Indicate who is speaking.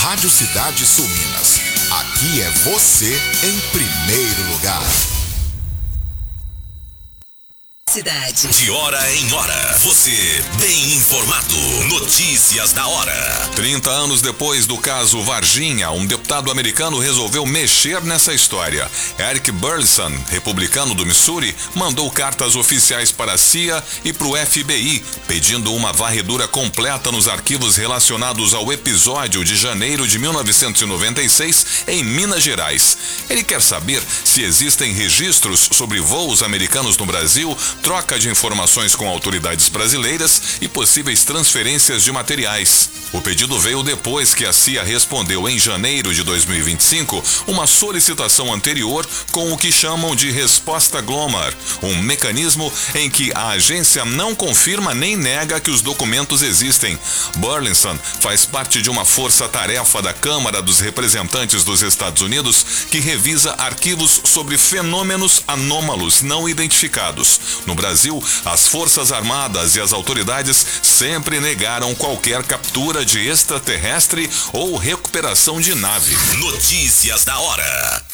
Speaker 1: Rádio Cidade Sul Minas. Aqui é você em primeiro lugar.
Speaker 2: Cidade.
Speaker 3: De hora em hora, você bem informado. Notícias da hora.
Speaker 4: 30 anos depois do caso Varginha, um deputado americano resolveu mexer nessa história. Eric Burlison, republicano do Missouri, mandou cartas oficiais para a CIA e para o FBI, pedindo uma varredura completa nos arquivos relacionados ao episódio de janeiro de 1996 em Minas Gerais. Ele quer saber se existem registros sobre voos americanos no Brasil, troca de informações com autoridades brasileiras e possíveis transferências de materiais. O pedido veio depois que a CIA respondeu em janeiro de 2025 uma solicitação anterior com o que chamam de resposta GLOMAR, um mecanismo em que a agência não confirma nem nega que os documentos existem. Burlison faz parte de uma força-tarefa da Câmara dos Representantes dos Estados Unidos que revisa arquivos sobre fenômenos anômalos não identificados. No Brasil, as Forças Armadas e as autoridades sempre negaram qualquer captura de extraterrestre ou recuperação de nave.
Speaker 3: Notícias da hora.